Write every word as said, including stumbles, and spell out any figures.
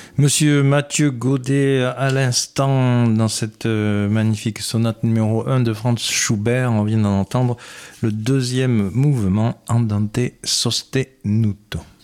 Monsieur Mathieu Godet, à l'instant, dans cette euh, magnifique sonate numéro un de Franz Schubert, on vient d'en entendre le deuxième mouvement, Andante sostenuto.